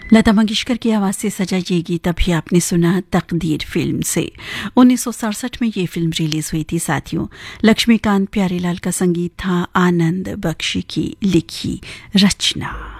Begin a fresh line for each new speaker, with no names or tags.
लता मंगेशकर की आवाज से सजा ये गीत अभी आपने सुना तकदीर फिल्म से। 1967 में ये फिल्म रिलीज हुई थी साथियों। लक्ष्मीकांत प्यारेलाल का संगीत था, आनंद बख्शी की लिखी रचना।